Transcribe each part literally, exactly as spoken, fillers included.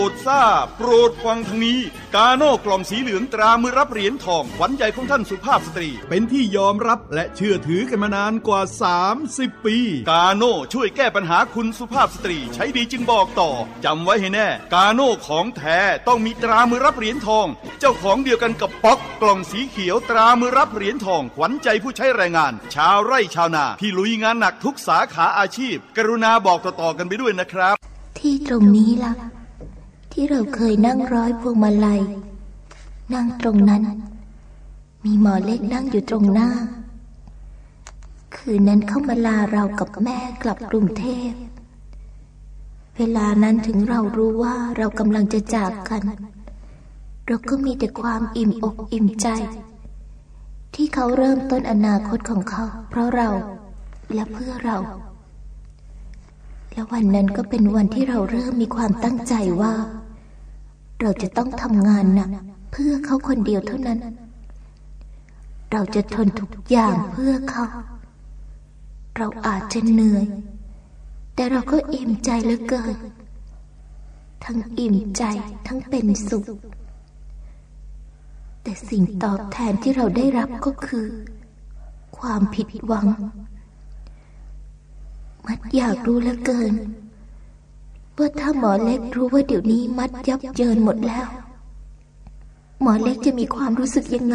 โปรดทราบโปรดฟังทางนี้กาโน่กล่องสีเหลืองตรามือรับเหรียญทองขวัญใจของท่านสุภาพสตรีเป็นที่ยอมรับและเชื่อถือกันมานานกว่าสามสิบปีกาโน่ช่วยแก้ปัญหาคุณสุภาพสตรีใช้ดีจึงบอกต่อจำไว้ให้แน่กาโน่ของแท้ต้องมีตรามือรับเหรียญทองเจ้าของเดียวกันกับป๊อกกล่องสีเขียวตรามือรับเหรียญทองขวัญใจผู้ใช้แรงงานชาวไร่ชาวนาที่ลุยงานหนักทุกสาขาอาชีพกรุณาบอกต่อๆกันไปด้วยนะครับที่ตรงนี้ล่ะที่เราเคยนั่งร้อยพวงมาลัยนั่งตรงนั้นมีหมอเล็กนั่งอยู่ตรงหน้าคืนนั้นเข้ามาลาเรากับแม่กลับกรุงเทพเวลานั้นถึงเรารู้ว่าเรากำลังจะจากกันเราก็มีแต่ความอิ่มอกอิ่มใจที่เขาเริ่มต้นอนาคตของเขาเพราะเราและเพื่อเราและวันนั้นก็เป็นวันที่เราเริ่มมีความตั้งใจว่าเราจะต้องทำงานหนักเพื่อเขาคนเดียวเท่านั้นเราจะทนทุกอย่างเพื่อเขาเราอาจจะเหนื่อยแต่เราก็อิ่มใจเหลือเกินทั้งอิ่มใจทั้งเป็นสุขแต่สิ่งตอบแทนที่เราได้รับก็คือความผิดหวังมัดอยากรู้เหลือเกินว่าถ้าหมอเล็กรู้ว่าเดี๋ยวนี้มัดยับเยินหมดแล้วหมอเล็กจะมีความรู้สึกยังไง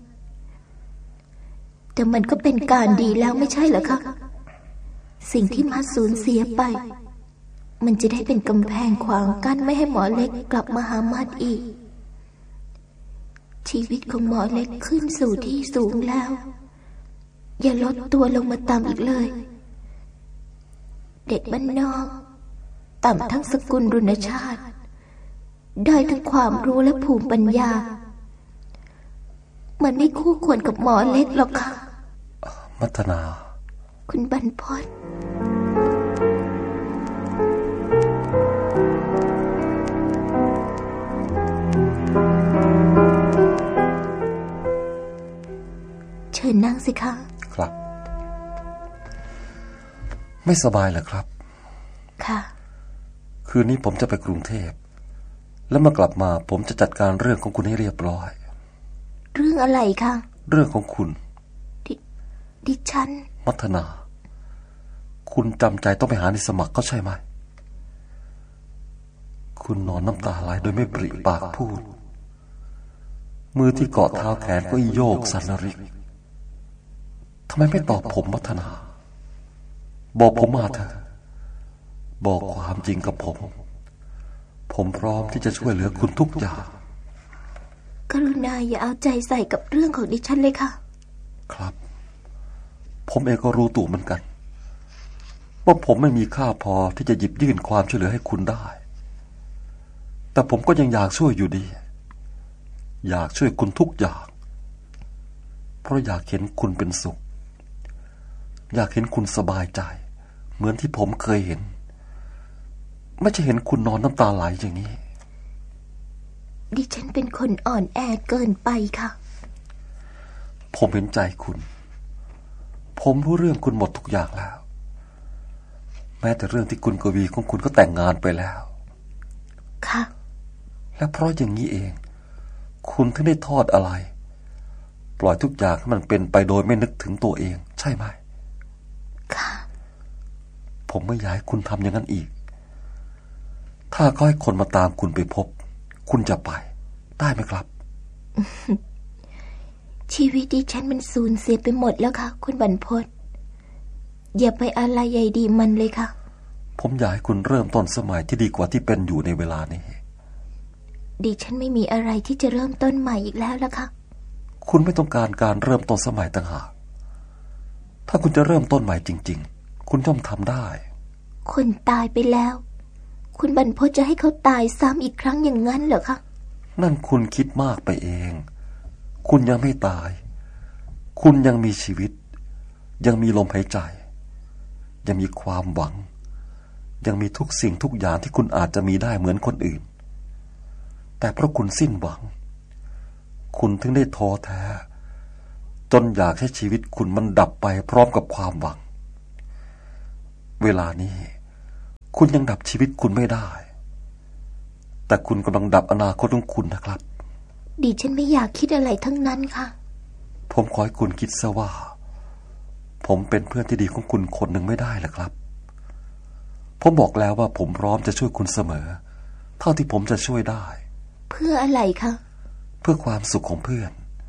แต่มันก็เป็นการดีแล้วไม่ใช่เหรอคะสิ่งที่มัดสูญเสียไปมันจะได้เป็นกำแพงขวางกั้นไม่ให้หมอเล็กกลับมาหามัดอีกชีวิตของหมอเล็กขึ้นสู่ที่สูงแล้วอย่าลดตัวลงมาต่ำอีกเลยเด็กบ้านนอกต่ำทั้งสกุลรุณชาติได้ทั้งความรู้และภูมิปัญญามันไม่คู่ควรกับหมอเล็กหรอกค่ะมัทนาคุณบรรพตเชิญนั่งสิคะครับไม่สบายเหรอครับค่ะคืนนี้ผมจะไปกรุงเทพแล้วมากลับมาผมจะจัดการเรื่องของคุณให้เรียบร้อยเรื่องอะไรคะเรื่องของคุณดิดิฉันมัทนาคุณจำใจต้องไปหาในสมัครเขาใช่ไหมคุณนอนน้ำตาไหลโดยไม่ปริปากพูดมือที่เกาะเท้าแขนก็โยกสั่นระริกทำไมไม่ตอบผมมัทนาบอกผมมาเถอะบอกความจริงกับผมผมพร้อมที่จะช่วยเหลือคุณทุกอย่างกรุณาอย่าเอาใจใส่กับเรื่องของดิฉันเลยค่ะครับผมเองก็รู้ตัวเหมือนกันว่าผมไม่มีค่าพอที่จะหยิบยื่นความช่วยเหลือให้คุณได้แต่ผมก็ยังอยากช่วยอยู่ดีอยากช่วยคุณทุกอย่างเพราะอยากเห็นคุณเป็นสุขอยากเห็นคุณสบายใจเหมือนที่ผมเคยเห็นไม่ใช่เห็นคุณนอนน้ำตาไหลอย่างนี้ดิฉันเป็นคนอ่อนแอเกินไปค่ะผมเห็นใจคุณผมรู้เรื่องคุณหมดทุกอย่างแล้วแม้แต่เรื่องที่คุณกวีของคุณก็แต่งงานไปแล้วค่ะและเพราะอย่างนี้เองคุณถึงได้ทอดอะไรปล่อยทุกอย่างให้มันเป็นไปโดยไม่นึกถึงตัวเองใช่ไหมค่ะผมไม่อยากให้คุณทำอย่างนั้นอีกถ้าก็ให้คนมาตามคุณไปพบคุณจะไปได้ไหมครับชีวิตดิฉันมันสูญเสียไปหมดแล้วค่ะคุณบรรพตอย่าไปอะไรใหญ่ดีมันเลยค่ะผมอยากให้คุณเริ่มต้นสมัยที่ดีกว่าที่เป็นอยู่ในเวลานี้ดิฉันไม่มีอะไรที่จะเริ่มต้นใหม่อีกแล้วล่ะค่ะคุณไม่ต้องการการเริ่มต้นสมัยต่างหากถ้าคุณจะเริ่มต้นใหม่จริงๆคุณย่อมทำได้คนตายไปแล้วคุณบรรพตจะให้เขาตายซ้ำอีกครั้งอย่างนั้นเหรอคะนั่นคุณคิดมากไปเองคุณยังไม่ตายคุณยังมีชีวิตยังมีลมหายใจยังมีความหวังยังมีทุกสิ่งทุกอย่างที่คุณอาจจะมีได้เหมือนคนอื่นแต่เพราะคุณสิ้นหวังคุณถึงได้ท้อแท้จนอยากให้ชีวิตคุณมันดับไปพร้อมกับความหวังเวลานี้คุณยังดับชีวิตคุณไม่ได้แต่คุณกำลังดับอนาคตของคุณนะครับดิฉันไม่อยากคิดอะไรทั้งนั้นค่ะผมขอให้คุณคิดซะว่าผมเป็นเพื่อนที่ดีของคุณคนหนึ่งไม่ได้หรอครับผมบอกแล้วว่าผมพร้อมจะช่วยคุณเสมอเท่าที่ผมจะช่วยได้เพื่ออะไรคะเพื่อความสุขของเพื่อน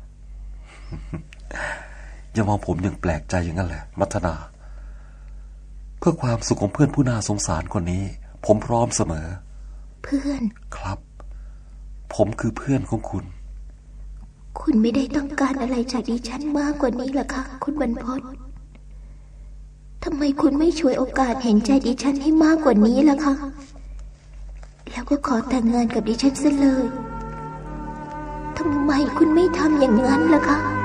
อย่ามองผมยังแปลกใจอย่างนั้นแหละมัทนาเพื่อความสุขของเพื่อนผู้น่าสงสารคนนี้ผมพร้อมเสมอเพื่อนครับผมคือเพื่อนของคุณคุณไม่ได้ต้องการอะไรจากดิฉันมากกว่านี้หรอคะคุณบรรพตทำไมคุณไม่ช่วยโอกาสเห็นใจดิฉันให้มากกว่านี้ล่ะคะแล้วก็ขอแต่งงานกับดิฉันซะเลยทำไมคุณไม่ทำอย่างนั้นล่ะคะ